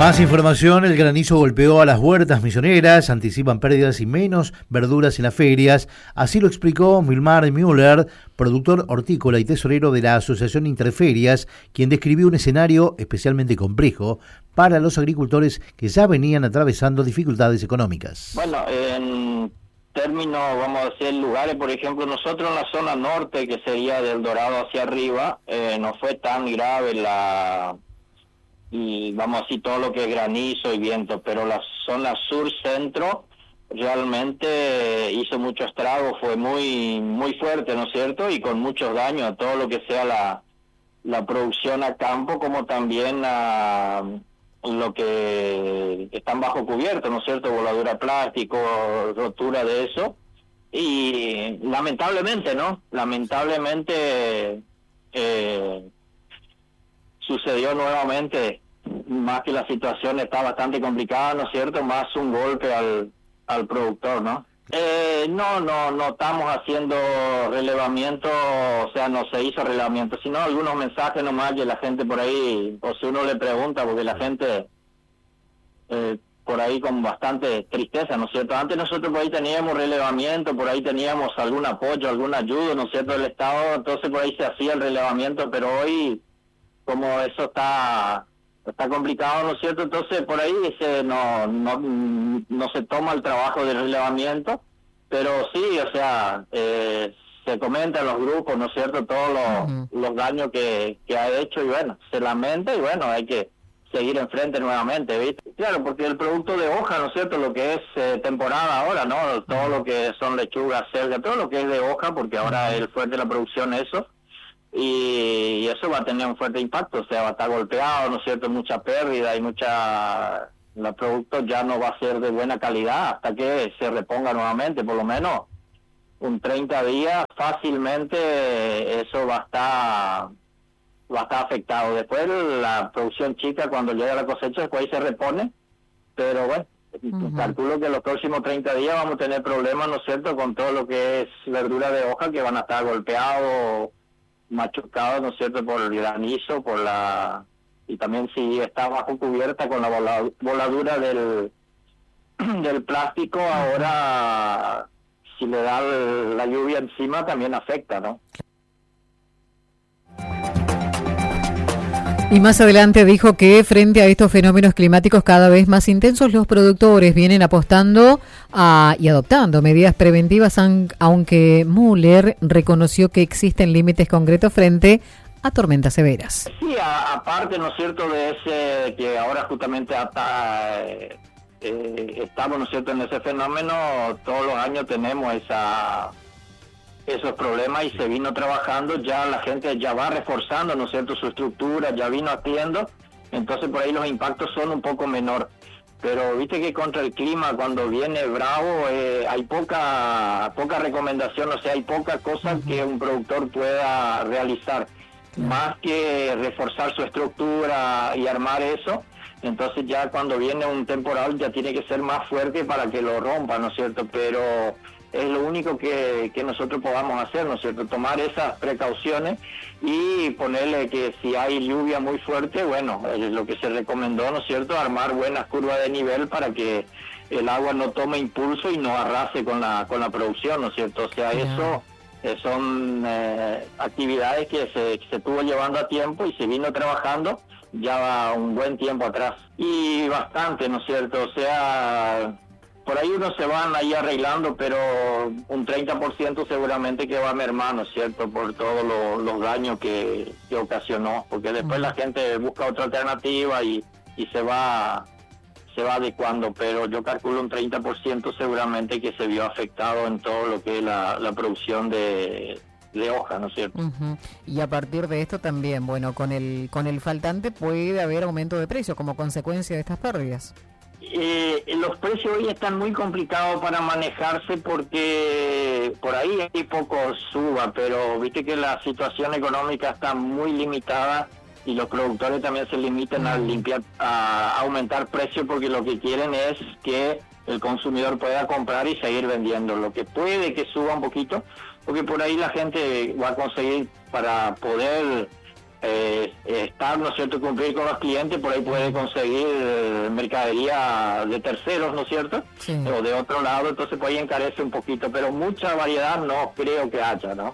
Más información, el granizo golpeó a las huertas misioneras, anticipan pérdidas y menos verduras en las ferias. Así lo explicó Milmar Müller, productor hortícola y tesorero de la Asociación Interferias, quien describió un escenario especialmente complejo para los agricultores que ya venían atravesando dificultades económicas. Bueno, en términos, vamos a decir, lugares, por ejemplo, nosotros en la zona norte, que sería del Dorado hacia arriba, no fue tan grave y vamos a decir todo lo que es granizo y viento, pero la zona sur-centro realmente hizo mucho estrago, fue muy fuerte, ¿no es cierto? Y con muchos daños a todo lo que sea la producción a campo, como también a lo que están bajo cubierto, ¿no es cierto? Voladura plástico, rotura de eso. Y lamentablemente, ¿no? Lamentablemente sucedió nuevamente, más que la situación está bastante complicada, ¿no es cierto? Más un golpe al productor, ¿no? No estamos haciendo relevamiento, o sea, no se hizo relevamiento, sino algunos mensajes nomás que la gente por ahí, o si uno le pregunta, porque la gente por ahí con bastante tristeza, ¿no es cierto? Antes nosotros por ahí teníamos relevamiento, por ahí teníamos algún apoyo, alguna ayuda, ¿no es cierto?, del Estado, entonces por ahí se hacía el relevamiento, pero hoy, como eso está complicado, ¿no es cierto? Entonces por ahí no se toma el trabajo de relevamiento, pero sí, o sea, se comenta en los grupos, ¿no es cierto?, todos los daños que ha hecho, y bueno, se lamenta, y bueno, hay que seguir enfrente nuevamente, ¿viste? Claro, porque el producto de hoja, ¿no es cierto?, lo que es temporada ahora, ¿no?, todo lo que son lechugas, selga, todo lo que es de hoja, porque ahora es el fuerte de la producción eso, y eso va a tener un fuerte impacto, o sea, va a estar golpeado, ¿no es cierto?, mucha pérdida y el producto ya no va a ser de buena calidad hasta que se reponga nuevamente, por lo menos un 30 días fácilmente eso va a estar afectado. Después la producción chica, cuando llega la cosecha, después ahí se repone, pero bueno, calculo que los próximos 30 días vamos a tener problemas, ¿no es cierto?, con todo lo que es verdura de hoja, que van a estar golpeados, machucados, ¿no es cierto?, por el granizo, y también si está bajo cubierta con la voladura del plástico, ahora si le da la lluvia encima también afecta, ¿no? Y más adelante dijo que frente a estos fenómenos climáticos cada vez más intensos, los productores vienen apostando y adoptando medidas preventivas, aunque Müller reconoció que existen límites concretos frente a tormentas severas. Sí, aparte, ¿no es cierto?, de ese que ahora justamente estamos, ¿no es cierto?, en ese fenómeno, todos los años tenemos esos problemas, y se vino trabajando, ya la gente ya va reforzando, ¿no es cierto?, su estructura, ya vino haciendo, entonces por ahí los impactos son un poco menor. Pero viste que contra el clima, cuando viene bravo, hay poca recomendación, o sea, hay poca cosa que un productor pueda realizar, más que reforzar su estructura y armar eso. Entonces ya cuando viene un temporal ya tiene que ser más fuerte para que lo rompa, ¿no es cierto? Pero es lo único que nosotros podamos hacer, ¿no es cierto?, tomar esas precauciones y ponerle que si hay lluvia muy fuerte, bueno, lo que se recomendó, ¿no es cierto?, armar buenas curvas de nivel para que el agua no tome impulso y no arrase con la producción, ¿no es cierto? O sea, eso son actividades que se estuvo llevando a tiempo y se vino trabajando ya va un buen tiempo atrás. Y bastante, ¿no es cierto? O sea, por ahí unos se van ahí arreglando, pero un 30% seguramente que va a mermar, ¿no es cierto?, por todos los daños que ocasionó, porque después la gente busca otra alternativa y se va adecuando, pero yo calculo un 30% seguramente que se vio afectado en todo lo que es la producción de hoja, ¿no es cierto? Y a partir de esto también, bueno, con el faltante puede haber aumento de precio como consecuencia de estas pérdidas. Los precios hoy están muy complicados para manejarse porque por ahí hay poco suba, pero viste que la situación económica está muy limitada y los productores también se limitan a aumentar precios porque lo que quieren es que el consumidor pueda comprar y seguir vendiendo. Lo que puede que suba un poquito, porque por ahí la gente va a conseguir, para poder estar, ¿no es cierto?, cumplir con los clientes, por ahí puede conseguir mercadería de terceros, ¿no es cierto? Sí. O de otro lado, entonces por ahí encarece un poquito, pero mucha variedad no creo que haya, ¿no?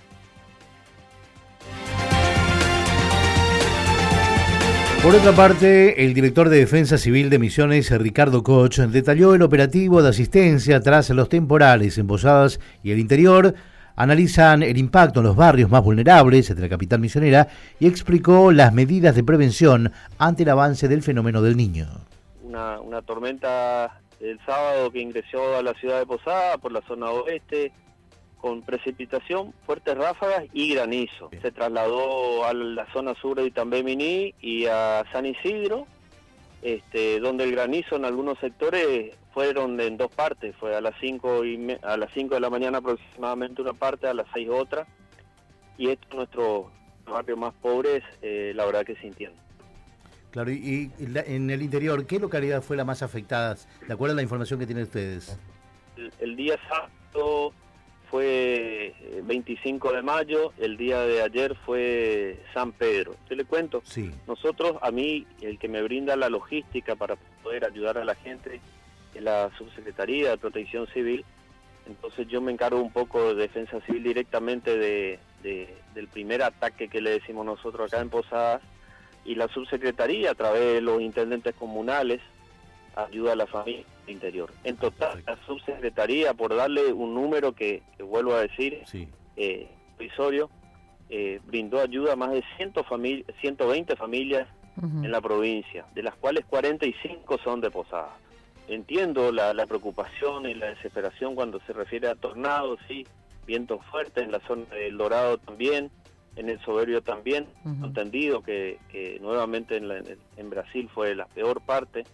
Por otra parte, el director de Defensa Civil de Misiones, Ricardo Koch, detalló el operativo de asistencia tras los temporales en Posadas y el interior. Analizan el impacto en los barrios más vulnerables de la capital misionera y explicó las medidas de prevención ante el avance del fenómeno del Niño. Una tormenta el sábado que ingresó a la ciudad de Posadas por la zona oeste, con precipitación, fuertes ráfagas y granizo. Se trasladó a la zona sur de Itambé-Miní y a San Isidro, donde el granizo en algunos sectores fueron en dos partes, fue a las 5 de la mañana aproximadamente una parte, a las 6 otra, y esto es nuestro barrio más pobres, la verdad que sintiendo. Claro, y en el interior, ¿qué localidad fue la más afectada? ¿De acuerdo a la información que tienen ustedes? El día sábado fue 25 de mayo, el día de ayer fue San Pedro. ¿Te le cuento? Sí. Nosotros, a mí, el que me brinda la logística para poder ayudar a la gente es la Subsecretaría de Protección Civil. Entonces yo me encargo un poco de Defensa Civil directamente del primer ataque que le decimos nosotros acá en Posadas, y la Subsecretaría a través de los intendentes comunales ayuda a la familia del interior. En total, la Subsecretaría, por darle un número que vuelvo a decir, sí, provisorio, brindó ayuda a más de 120 familias en la provincia, de las cuales 45 son de Posadas. Entiendo la preocupación y la desesperación cuando se refiere a tornados, sí, vientos fuertes en la zona del Dorado también, en el Soberbio también, entendido que nuevamente en Brasil fue la peor parte,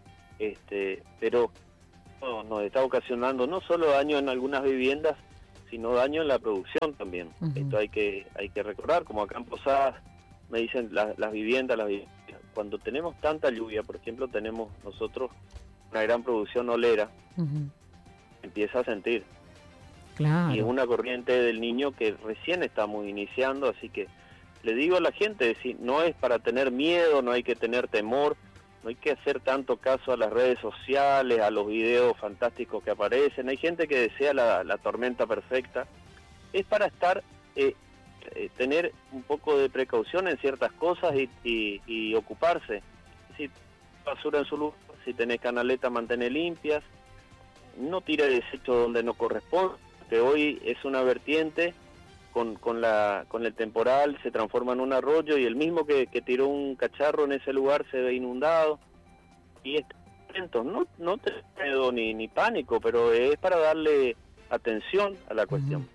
pero nos está ocasionando no solo daño en algunas viviendas, sino daño en la producción también. Esto hay que recordar, como acá en Posadas me dicen las viviendas, cuando tenemos tanta lluvia, por ejemplo, tenemos nosotros una gran producción olera, empieza a sentir. Claro. Y es una corriente del Niño que recién estamos iniciando, así que le digo a la gente, decir, no es para tener miedo, no hay que tener temor, no hay que hacer tanto caso a las redes sociales, a los videos fantásticos que aparecen. Hay gente que desea la tormenta perfecta. Es para tener un poco de precaución en ciertas cosas y ocuparse. Si basura en su lugar, si tenés canaletas, mantener limpias. No tire desecho donde no corresponde, que hoy es una vertiente. Con el temporal se transforma en un arroyo y el mismo que tiró un cacharro en ese lugar se ve inundado. Y no te miedo ni pánico, pero es para darle atención a la cuestión.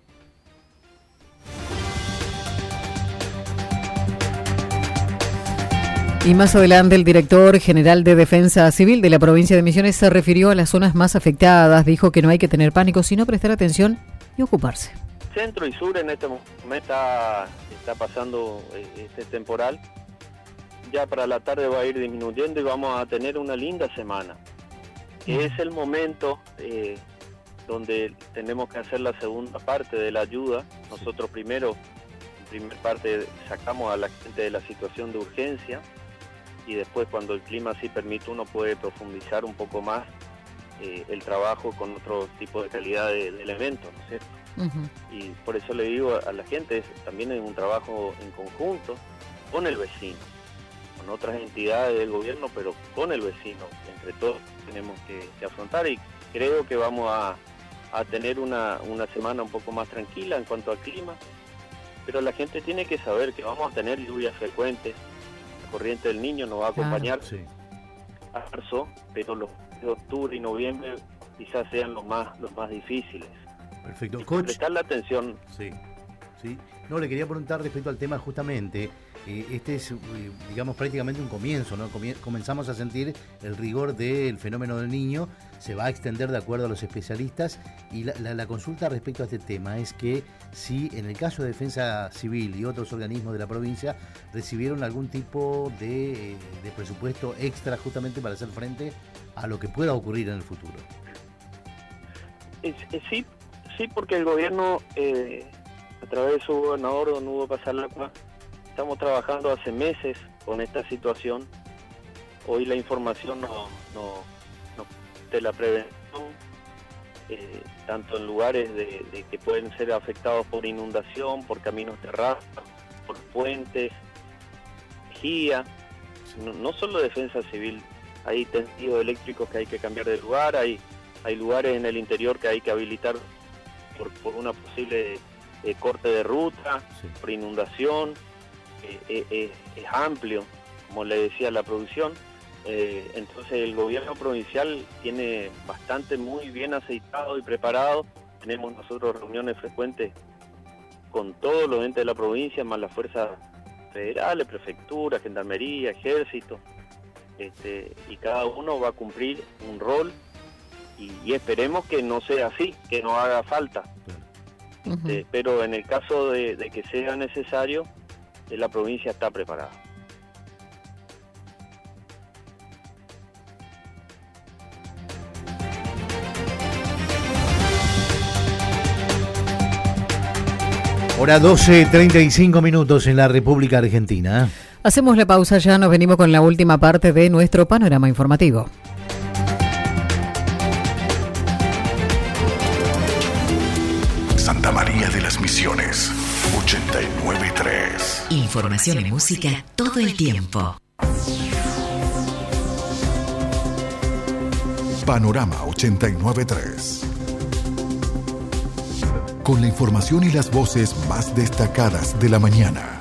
Y más adelante el director general de Defensa Civil de la provincia de Misiones se refirió a las zonas más afectadas, dijo que no hay que tener pánico, sino prestar atención y ocuparse. Centro y sur en este momento está pasando este temporal. Ya para la tarde va a ir disminuyendo y vamos a tener una linda semana. Es el momento donde tenemos que hacer la segunda parte de la ayuda. Nosotros en primer parte sacamos a la gente de la situación de urgencia y después, cuando el clima así permite, uno puede profundizar un poco más el trabajo con otro tipo de calidad de elementos, ¿no es cierto? Y por eso le digo a la gente, también es un trabajo en conjunto con el vecino, con otras entidades del gobierno, pero con el vecino. Entre todos tenemos que afrontar, y creo que vamos a tener una semana un poco más tranquila en cuanto al clima, pero la gente tiene que saber que vamos a tener lluvias frecuentes. La corriente del Niño nos va a acompañar a marzo, pero los de octubre y noviembre quizás sean los más difíciles. Perfecto. Coach, prestar la atención. Sí. No, le quería preguntar respecto al tema justamente. Este es, digamos, prácticamente un comienzo, ¿no? Comenzamos a sentir el rigor del fenómeno del Niño, se va a extender de acuerdo a los especialistas, y la consulta respecto a este tema es que si en el caso de Defensa Civil y otros organismos de la provincia recibieron algún tipo de presupuesto extra justamente para hacer frente a lo que pueda ocurrir en el futuro. Sí, porque el gobierno, a través de su gobernador, don Hugo Pasalacua, estamos trabajando hace meses con esta situación. Hoy la información de la prevención, tanto en lugares de que pueden ser afectados por inundación, por caminos terrados, por puentes, GIA, no solo defensa civil, hay tendidos eléctricos que hay que cambiar de lugar, hay lugares en el interior que hay que habilitar por una posible corte de ruta, sí, por inundación, es amplio, como le decía la producción. Entonces el gobierno provincial tiene bastante muy bien aceitado y preparado. Tenemos nosotros reuniones frecuentes con todos los entes de la provincia, más las fuerzas federales, prefectura, gendarmería, ejército, y cada uno va a cumplir un rol y esperemos que no sea así, que no haga falta. Pero en el caso de que sea necesario, la provincia está preparada. Hora 12:35 minutos en la República Argentina. Hacemos la pausa ya, nos venimos con la última parte de nuestro panorama informativo. Santa María de las Misiones, 89.3. Información y música todo el tiempo. Panorama 89.3. Con la información y las voces más destacadas de la mañana.